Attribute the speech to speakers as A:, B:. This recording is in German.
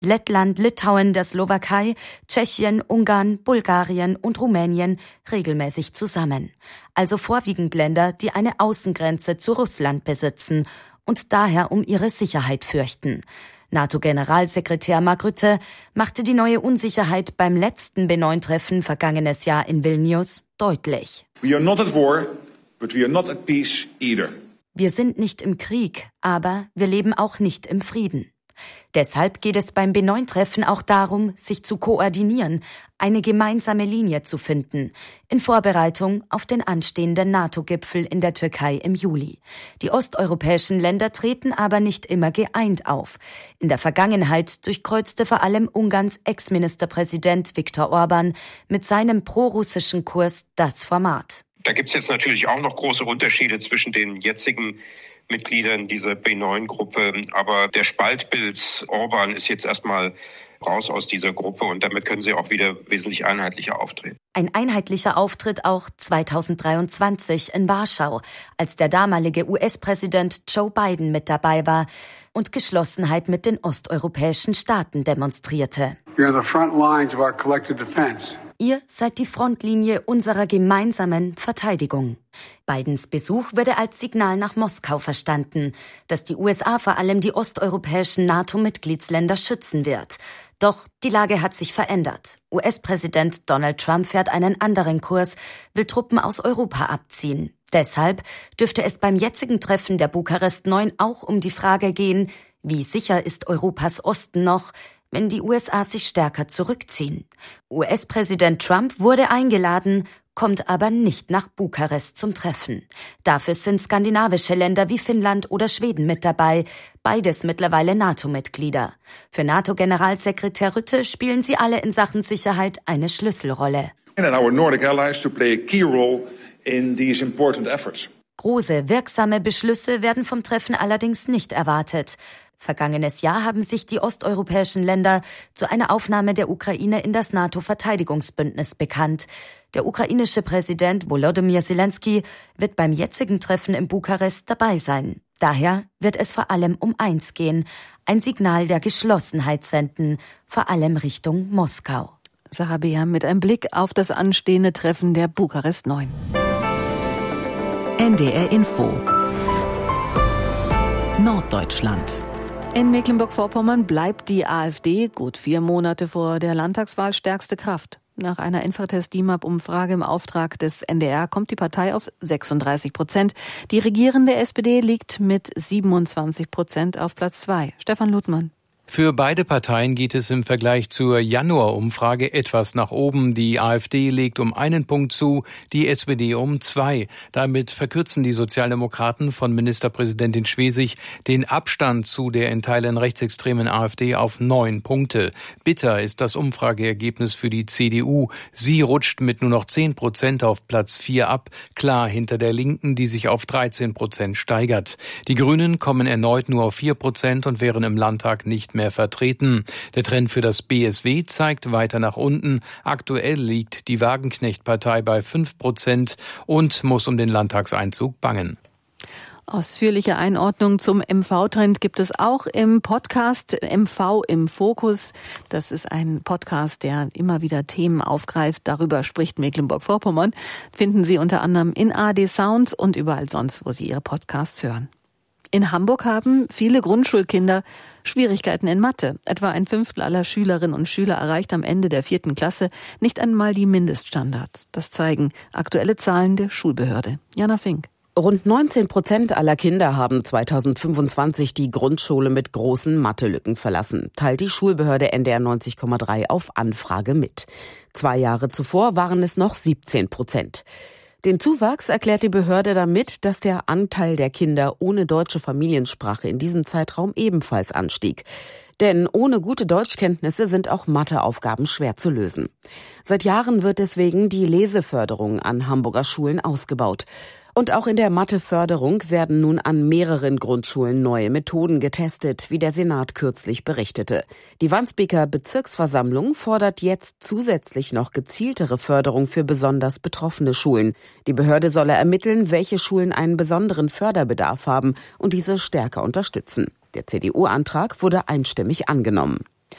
A: Lettland, Litauen, der Slowakei, Tschechien, Ungarn, Bulgarien und Rumänien regelmäßig zusammen. Also vorwiegend Länder, die eine Außengrenze zu Russland besitzen und daher um ihre Sicherheit fürchten. NATO-Generalsekretär Mark Rutte machte die neue Unsicherheit beim letzten B9-Treffen vergangenes Jahr in Vilnius deutlich.
B: We are not at war, but we are not at peace either.
A: Wir sind nicht im Krieg, aber wir leben auch nicht im Frieden. Deshalb geht es beim B9-Treffen auch darum, sich zu koordinieren, eine gemeinsame Linie zu finden, in Vorbereitung auf den anstehenden NATO-Gipfel in der Türkei im Juli. Die osteuropäischen Länder treten aber nicht immer geeint auf. In der Vergangenheit durchkreuzte vor allem Ungarns Ex-Ministerpräsident Viktor Orbán mit seinem prorussischen Kurs das Format.
C: Da gibt es jetzt natürlich auch noch große Unterschiede zwischen den jetzigen Mitgliedern dieser B9-Gruppe. Aber der Spaltpilz Orbán ist jetzt erstmal raus aus dieser Gruppe und damit können sie auch wieder wesentlich einheitlicher auftreten.
A: Ein einheitlicher Auftritt auch 2023 in Warschau, als der damalige US-Präsident Joe Biden mit dabei war und Geschlossenheit mit den osteuropäischen Staaten demonstrierte.
D: We are the front lines of our collective defense.
A: Ihr seid die Frontlinie unserer gemeinsamen Verteidigung. Bidens Besuch wurde als Signal nach Moskau verstanden, dass die USA vor allem die osteuropäischen NATO-Mitgliedsländer schützen wird. Doch die Lage hat sich verändert. US-Präsident Donald Trump fährt einen anderen Kurs, will Truppen aus Europa abziehen. Deshalb dürfte es beim jetzigen Treffen der Bukarest 9 auch um die Frage gehen, wie sicher ist Europas Osten noch, wenn die USA sich stärker zurückziehen. US-Präsident Trump wurde eingeladen, kommt aber nicht nach Bukarest zum Treffen. Dafür sind skandinavische Länder wie Finnland oder Schweden mit dabei, beides mittlerweile NATO-Mitglieder. Für NATO-Generalsekretär Rutte spielen sie alle in Sachen Sicherheit eine Schlüsselrolle.
B: And our Nordic allies to play a key role in these important efforts.
A: Große, wirksame Beschlüsse werden vom Treffen allerdings nicht erwartet. Vergangenes Jahr haben sich die osteuropäischen Länder zu einer Aufnahme der Ukraine in das NATO-Verteidigungsbündnis bekannt. Der ukrainische Präsident Volodymyr Zelensky wird beim jetzigen Treffen in Bukarest dabei sein. Daher wird es vor allem um eins gehen, ein Signal der Geschlossenheit senden, vor allem Richtung Moskau.
E: Sarah Beer mit einem Blick auf das anstehende Treffen der Bukarest 9.
F: NDR Info Norddeutschland.
E: In Mecklenburg-Vorpommern bleibt die AfD gut 4 Monate vor der Landtagswahl stärkste Kraft. Nach einer Infratest-DIMAP-Umfrage im Auftrag des NDR kommt die Partei auf 36%. Die regierende SPD liegt mit 27% auf Platz 2. Stefan Luthmann.
G: Für beide Parteien geht es im Vergleich zur Januar-Umfrage etwas nach oben. Die AfD legt um 1 Punkt zu, die SPD um 2. Damit verkürzen die Sozialdemokraten von Ministerpräsidentin Schwesig den Abstand zu der in Teilen rechtsextremen AfD auf 9 Punkte. Bitter ist das Umfrageergebnis für die CDU. Sie rutscht mit nur noch 10% auf Platz 4 ab, klar hinter der Linken, die sich auf 13% steigert. Die Grünen kommen erneut nur auf 4% und wären im Landtag nicht mehr vertreten. Der Trend für das BSW zeigt weiter nach unten. Aktuell liegt die Wagenknecht-Partei bei 5% und muss um den Landtagseinzug bangen.
E: Ausführliche Einordnung zum MV-Trend gibt es auch im Podcast MV im Fokus. Das ist ein Podcast, der immer wieder Themen aufgreift. Darüber spricht Mecklenburg-Vorpommern. Finden Sie unter anderem in ARD Sounds und überall sonst, wo Sie Ihre Podcasts hören. In Hamburg haben viele Grundschulkinder Schwierigkeiten in Mathe. Etwa 1/5 aller Schülerinnen und Schüler erreicht am Ende der 4. Klasse nicht einmal die Mindeststandards. Das zeigen aktuelle Zahlen der Schulbehörde. Jana Fink.
H: Rund 19% aller Kinder haben 2025 die Grundschule mit großen Mathelücken verlassen, teilt die Schulbehörde NDR 90,3 auf Anfrage mit. 2 Jahre zuvor waren es noch 17%. Den Zuwachs erklärt die Behörde damit, dass der Anteil der Kinder ohne deutsche Familiensprache in diesem Zeitraum ebenfalls anstieg. Denn ohne gute Deutschkenntnisse sind auch Matheaufgaben schwer zu lösen. Seit Jahren wird deswegen die Leseförderung an Hamburger Schulen ausgebaut. Und auch in der Matheförderung werden nun an mehreren Grundschulen neue Methoden getestet, wie der Senat kürzlich berichtete. Die Wandsbeker Bezirksversammlung fordert jetzt zusätzlich noch gezieltere Förderung für besonders betroffene Schulen. Die Behörde solle ermitteln, welche Schulen einen besonderen Förderbedarf haben und diese stärker unterstützen. Der CDU-Antrag wurde einstimmig angenommen.